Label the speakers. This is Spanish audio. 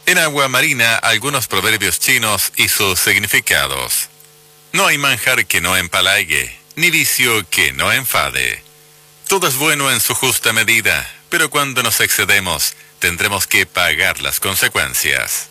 Speaker 1: En Agua Marina, algunos proverbios chinos y sus significados. No hay manjar que no empalague, ni vicio que no enfade. Todo es bueno en su justa medida, pero cuando nos excedemos, tendremos que pagar las consecuencias.